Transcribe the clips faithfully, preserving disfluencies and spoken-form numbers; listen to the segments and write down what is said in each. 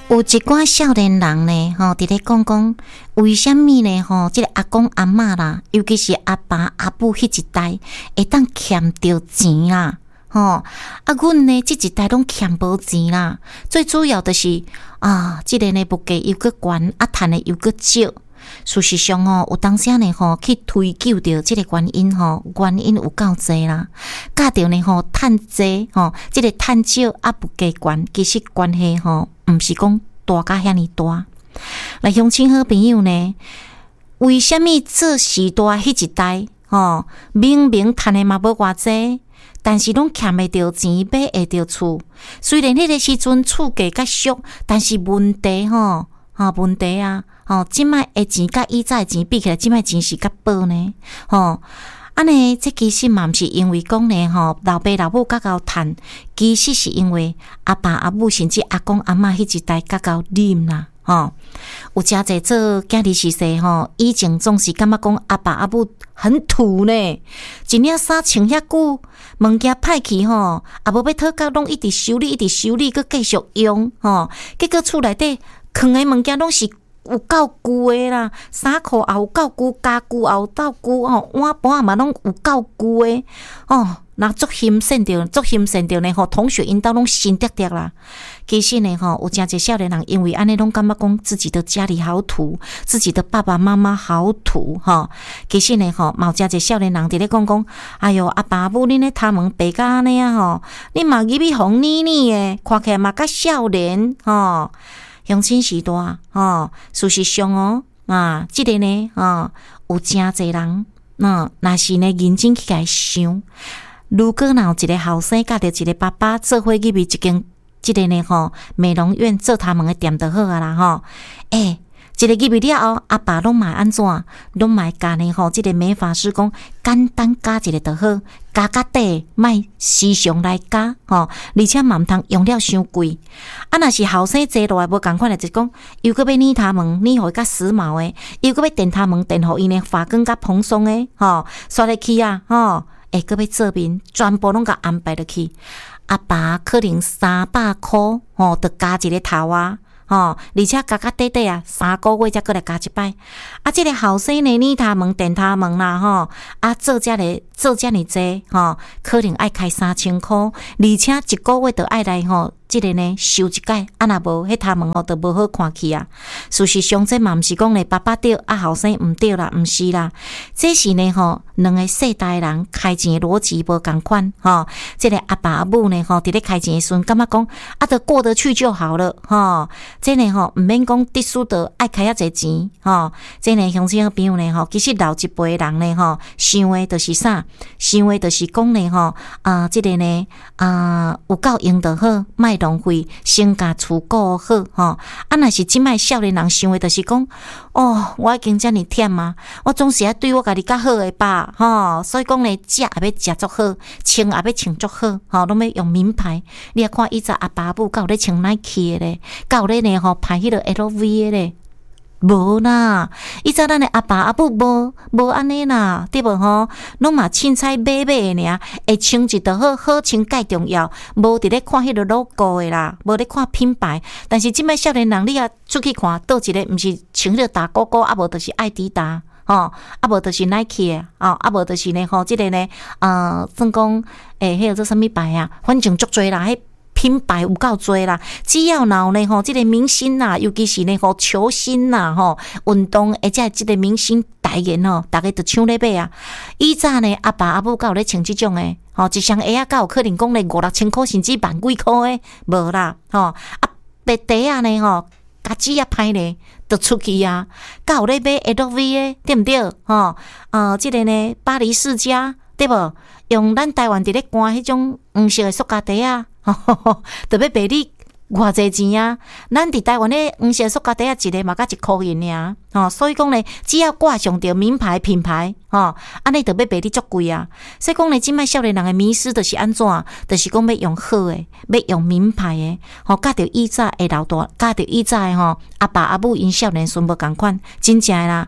有一寡少年人呢，吼，伫咧讲讲，为虾米呢？吼，即个阿公阿嬷啦，尤其是阿爸阿母迄一代，会当欠着钱啦，吼，啊，阮呢，即一代拢欠无钱啦。最主要的是啊，即个呢，物价又搁悬，啊，趁的又搁少。事实上吼，有当时呢吼去推究着即个原因吼，原因有够济啦。甲着呢吼趁济吼，即个趁少啊物价悬，其实关系吼，毋是讲大甲遐尼大。来，乡亲好朋友呢，为虾米做时代迄一代吼，明明趁的嘛无偌济，但是拢欠会着钱，买会着厝。虽然迄个时阵厝价较俗，但是问题吼，吼问题啊。吼，即摆诶钱甲以前诶钱比起来，即摆钱是较薄呢。吼，安尼这其实嘛毋是因为讲呢，吼老爸老母较够趁，其实是因为阿爸阿母甚至阿公阿嬷迄一代较够啉啦。吼，有诚侪做囝儿时势吼，以前总是感觉讲阿爸阿母很土呢，一领衫穿遐久，物件歹去吼，也无要讨价，拢一直修理，一直修理，佮继续用吼，结果厝内底藏诶物件拢是。有够旧诶啦，衫裤也有够旧，家具也有够旧吼，碗盘嘛拢有够旧诶哦。那足欣赏着，足欣赏着呢吼，同学因兜拢新滴滴啦。其实呢吼，有诚侪少年人因为安尼拢感觉讲自己的家里好土，自己的爸爸妈妈好土吼。其实呢吼，嘛有诚侪少年人伫咧讲讲，哎哟，阿爸阿母恁咧头毛白甲安尼啊吼，恁嘛入去红腻腻诶，看起来嘛甲少年吼。乡亲时代吼，事实上哦，啊，即、这个呢，啊，有诚侪人，那若是呢认真去甲伊想，如果若有一个后生甲着一个爸爸做伙入去一间，即、这个呢吼，美容院做头毛的店就好啊啦吼，诶、欸。一个入去了后，阿爸拢嘛安怎？拢嘛教呢吼，即个美发师讲简单加一个就好，加加底，莫时常来加吼，而且嘛毋通用了伤贵。啊，若是后生坐落来无共款的，就是讲又搁要染头毛，染互伊较时髦诶，又搁要电头毛，电互伊呢发光较蓬松诶，吼，刷入去啊，吼，会搁要做面，全部拢甲安排落去。阿爸可能三百箍吼，得加一个头啊。吼，而且加加短短啊，三个月才过来加一摆。啊，即、這個后生呢，染頭毛、電頭毛啦，吼，啊，做遮個做遮爾濟，吼，可能愛開三千箍，而且一個月就愛來吼。即個呢修一解，啊若無迄頭毛吼，就無好看去啊。事實上，這嘛毋是講呢爸爸對啊後生毋對啦，毋是啦。這是呢吼，兩個世代人開錢的邏輯無共款吼。即、這個阿爸阿母呢吼，佇咧開錢的時陣，感覺講啊，得過得去就好了吼。這呢吼，毋免講必須得愛開遐濟錢吼。這呢鄉親好朋友呢吼，其實老一輩的人呢吼，想的就是啥？想的就是講呢吼，啊、呃，即、這個呢啊、呃、有夠用就好，莫浪費，先甲厝顧好吼。啊，若是即擺少年人想的，就是講，哦，我已經遮爾忝啊，我總是要對我家己較好誒吧，吼。所以講呢，食也要食足好，穿也要穿足好，吼，攏要用名牌。你啊看以前阿爸母，敢有咧穿 Nike 誒咧，敢有咧呢吼拍迄個 L V 誒咧。無啦，以前咱的阿爸阿母無無安尼啦，對無吼？攏嘛凊彩買買的爾，會穿一就好，好穿介重要。無佇咧看迄個 logo 的啦，無咧看品牌。但是即擺少年人，你啊出去看，倒一個毋是穿迄個大哥哥，啊無就是愛迪達，吼，啊無就是 Nike 的，哦，啊無就是呢吼，即、這個呢，呃，算講誒，迄個做啥物牌啊？反正足多啦，迄。品牌有夠多啦，只要有呢吼，即個明星啦，尤其是呢吼球星啦吼，運動而且即個明星代言吼，大家都搶咧買啊。以前呢，阿爸阿母敢有咧穿即種誒，吼一雙鞋啊，敢有可能講咧五六千塊，甚至萬幾塊誒，無啦，吼啊白底啊呢吼，家己啊歹咧，就出去啊，敢有咧買 L V 誒，對毋對？吼，呃，即個呢巴黎世家對無？用咱台灣佇咧乾迄種黃色誒塑膠袋啊。特別賣你偌濟錢啊！咱佇台灣咧黃色塑膠袋啊，一個嘛甲一箍銀爾，吼，所以講咧，只要掛上着名牌品牌，吼，安尼特別賣你足貴啊！所以講咧，即擺少年人誒迷思就是安怎？就是講要用好誒，要用名牌誒，吼，甲着以前誒老大，甲着以前誒吼，阿爸阿母因少年時無共款，真正誒啦。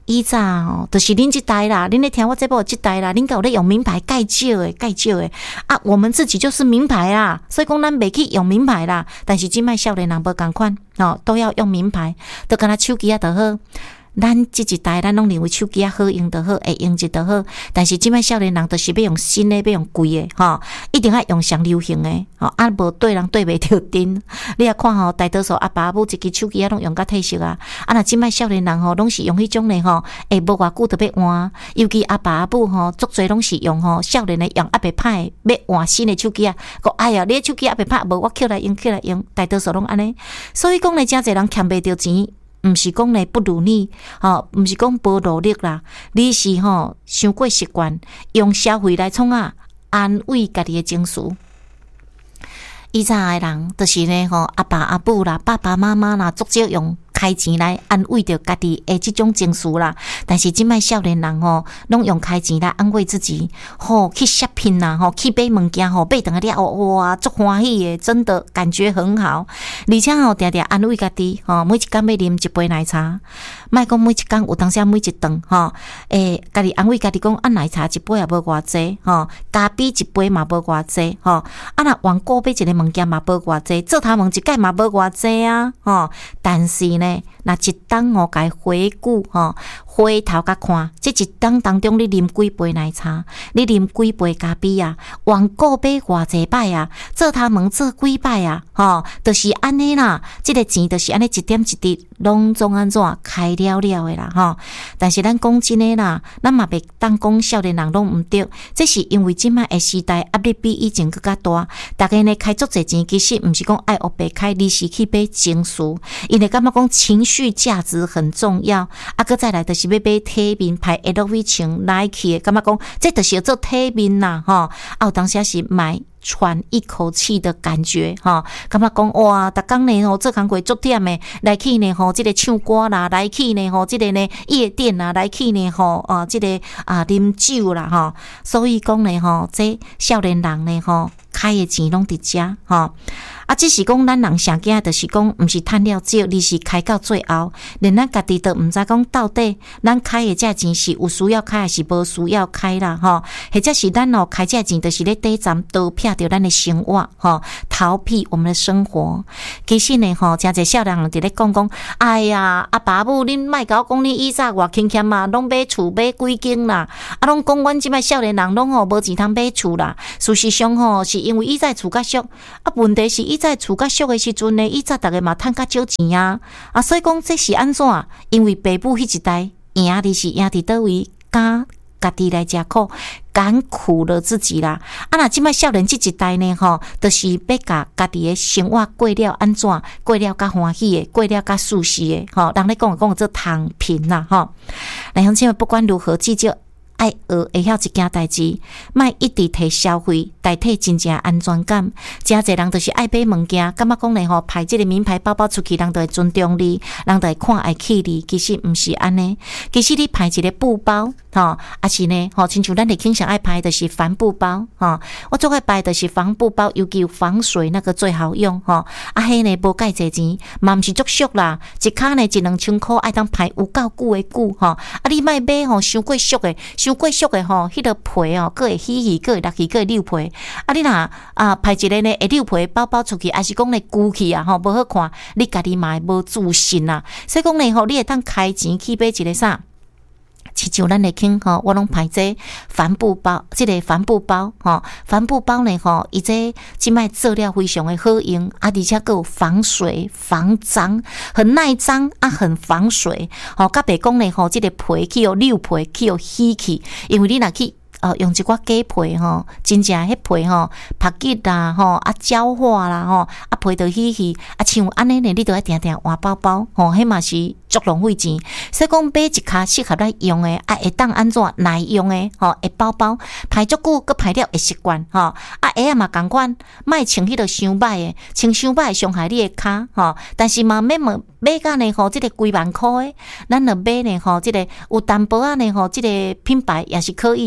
以前哦，就是恁这代啦，恁咧听我这部这代啦，恁有咧用名牌介少诶，介少诶啊，我们自己就是名牌啦，所以讲咱袂去用名牌啦。但是即摆少年人无共款，哦，都要用名牌，都敢若手机啊就好。咱即一代，咱拢认为手机啊好用就好，会用一就好。但是即摆少年人就是要用新诶，要用贵诶，吼，一定要用上流行诶，吼，啊无对人对袂着阵。你也看吼，大多数阿爸阿母一支手机啊，拢用甲褪色啊。啊，若即摆少年人吼，拢是用迄种诶吼，会无偌久就要换。尤其阿爸阿母吼，足侪拢是用吼少年诶用啊袂歹，要换新诶手机啊。讲哎呀，你诶手机啊袂歹，无我捡来用，捡来用，大多数拢安尼。所以讲咧，真侪人欠袂着钱。毋是讲咧不如你，吼，毋是讲无努力啦，你是吼伤过习惯，用消费来创啊安慰家己诶情绪。以前诶人就是咧吼，阿爸阿母啦、爸爸妈妈啦，足少用开钱来安慰着家己诶即种情绪啦。但是即摆少年人吼，拢用开钱来安慰自己，吼去 shopping 啦，吼去买物件吼，买等下了哇，足欢喜诶，真的感觉很好。而且吼，定定安慰家己，吼每一工要啉一杯奶茶，莫讲每一工有当时每一顿吼，诶，家己安慰家己讲，啊奶茶一杯也无偌济，吼咖啡一杯嘛无偌济，吼啊若换购买一个物件嘛无偌济，做头毛一届嘛无偌济啊，吼，但是呢。那一当哦，该回顾吼，回头甲看，这一当当中你啉几杯奶茶，你啉几杯咖啡啊，换购买偌济摆啊，做头毛做几摆啊，吼，就是安尼啦。这个钱就是安尼一点一滴，拢总安怎开了了的啦，吼。但是咱讲真诶啦，咱嘛袂当讲少年人拢毋对，这是因为即摆诶时代压力比以前更加大，大家呢开足侪钱，其实毋是讲爱学白开，而是去买情绪，因为感觉讲情绪价值很重要。啊，搁再来就是要买体面牌 L V 穿 Nike 的，感觉讲这就是要做体面啦，吼。啊，有当时是买喘一口气的感觉，吼，感觉讲哇，逐工呢吼做工过足忝的，来去呢吼，这个唱歌啦，来去呢吼，这个呢夜店啦，来去呢吼，啊，这个啊啉酒啦，吼，所以讲呢吼，这少年人呢吼，开的钱拢伫遮，吼。啊，只是讲咱人上惊，就是讲毋是趁了少，而是开到最后，连咱家己都毋知讲到底咱开的这钱是有需要开还是无需要开啦，吼，或者是咱哦开这钱，就是咧底站都骗着咱的生活，吼，逃避我们的生活。其实呢，吼，真侪少年人伫咧讲讲，哎呀，阿爸母恁莫甲我讲，你以前偌轻欠啊，拢买厝买几间啦，啊，拢讲阮即摆少年人拢吼无钱通买厝啦。事实上吼，是因为以前厝较俗，啊，问题是以在厝较俗的时阵呢，以前大家嘛趁较少钱啊，啊，所以讲这是安怎？因为爸母迄一代赢的是赢伫倒位，敢家己来吃苦，甘苦了自己啦。啊，那即摆少年这一代呢，吼，就是要甲家己的生活过了安怎，过了较欢喜的，过了较舒适的，吼，人咧讲讲做躺平啦，吼。来乡亲们，不管如何，至少爱学会晓一件代志，莫一直摕消费代替真正安全感。真侪人就是爱买物件，感觉讲咧吼，派这个名牌包包出去，人就会尊重你，人就会看爱起你。其实毋是安尼，其实你派一个布包，吼，啊是呢，吼，亲像咱咧经常爱派的是帆布包，吼，我最爱派的是帆布包，尤其有防水那个最好用，吼，啊迄呢无介济钱，嘛毋是足俗啦，一卡呢一两千块，爱当派有够久的久，吼，啊你莫买吼伤过俗的。伤过俗的吼，迄个皮哦，佫会起起，佫会落去，佫会溜皮。啊，你若啊派一个呢会溜皮包包出去，还是讲呢鼓起啊吼，无好看，你家己嘛会无自信啊。所以讲呢吼，你会当开钱去买一个啥？亲像咱的听吼，我拢派这帆布包，这个帆布包吼，帆布包呢吼，伊这即卖做料非常的好用，啊，而且佫有防水、防脏，很耐脏啊，很防水。吼，甲白讲呢吼，这个皮去有溜皮，去有起去，因为你若去。哦，用一寡假皮吼，真正迄皮吼，拍吉啦吼，啊焦化啦吼，啊皮就起去，啊像安尼呢，你都要定定换包包吼，迄嘛是足浪费钱。所以讲买一卡适合咱用诶，啊会当安怎耐用诶吼，会包包排足久，佮排了会习惯吼。啊鞋啊嘛共款，莫穿迄个伤歹诶，穿伤歹会伤害你诶骹吼。但是嘛免问买甲呢吼，即个几万块诶，咱著买呢吼，即个有淡薄仔呢吼，即个品牌也是可以，或者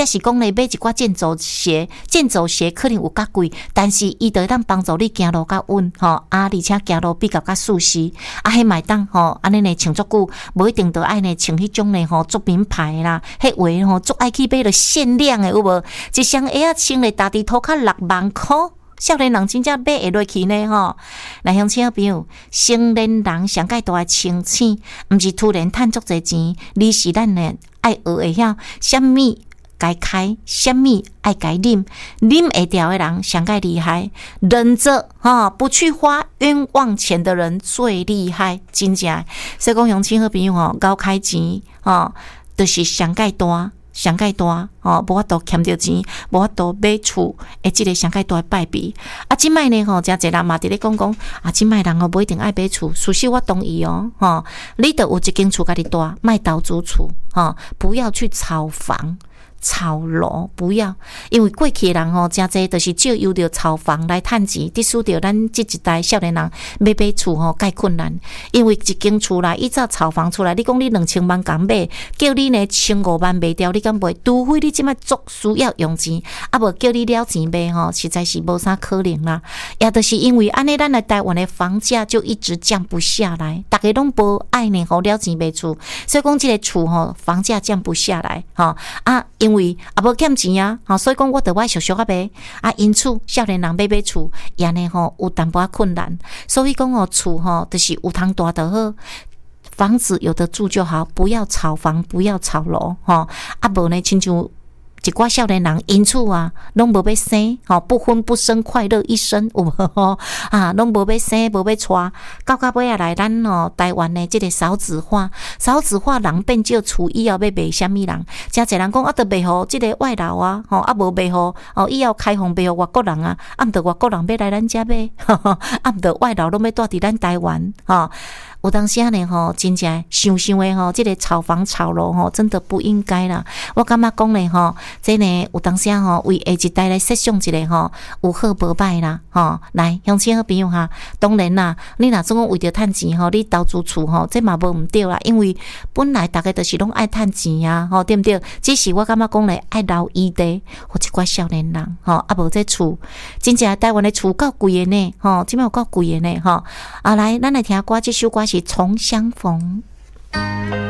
则是讲咧买一寡健走鞋，健走鞋可能有较贵，但是伊就会当帮助你行路较稳吼，啊，而且行路比较较舒适，啊，迄买当吼，安尼呢穿足久，无一定着爱呢穿迄种呢吼足名牌啦，迄话吼足爱去买着限量诶，有无？一双鞋啊穿咧，大地涂较六万箍。少年人真正买会落去呢吼，来乡亲朋友，成年人上界大诶清醒，毋是突然趁足侪钱，而是咱呢爱学会晓啥物该开，啥物爱该啉，啉会掉诶人上界厉害，忍着哈不去花冤枉钱的人最厉害，真正。所以讲乡亲好朋友吼，高开钱吼，就是上界大。上界大吼，无法度欠着钱，无法度买厝，诶，即个上界大败笔。啊，即摆呢吼，诚侪人嘛伫咧讲讲，啊，即摆人吼无一定爱买厝，事实我同意哦，吼，你得有一间厝家己大，卖投资厝，吼，不要去炒房。炒楼不要，因为过去的人吼，真侪就是借由着炒房来趁钱，致使着咱这一代少年人要买厝吼，介困难。因为一间厝来，以早炒房出来，你讲你两千万敢买，叫你呢千五万卖掉，你敢买？除非你即摆足需要用钱，啊无叫你了钱买吼，实在是无啥可能啦。也就是因为安尼，咱来台湾的房价就一直降不下来，大家拢无爱呢吼了钱买厝，所以讲这个厝吼房价降不下来吼啊因。因为啊无欠钱啊，吼，所以讲我得爱俗俗啊买啊，因此少年人买买厝，也呢吼有淡薄仔困难，所以讲哦厝吼就是有通大就好，房子有的住就好，不要炒房，不要炒楼，吼啊无呢亲像。一寡少年人因此啊，拢无要生，吼不婚不生，快乐一生，有无吼啊？拢无要生，无要娶，到到尾啊来咱哦台湾的这个少子化，少子化人变少厝，以后要卖什么人？真侪人讲啊，得卖互这个外劳啊，吼啊无卖互哦，以后开放卖互外国人啊，啊毋得外国人要来咱遮买，啊毋得外劳拢要住伫咱台湾，吼。有当时呢吼，真正想想的吼，这个炒房炒楼吼，真的不应该啦。我感觉讲咧吼，这呢有当时吼，为下一代来设想一个吼，有好无歹啦吼。来，乡亲好朋友哈，当然啦，你若总讲为着趁钱吼，你投资厝吼，这嘛无毋对啦，因为本来大家都是拢爱趁钱啊，吼对毋对？只是我感觉讲咧，爱留余地，或一寡少年人吼，啊无这厝，真正台湾的厝够贵的呢，吼，即摆有够贵的呢，吼。啊来，咱来听歌，这首歌是《重相逢》。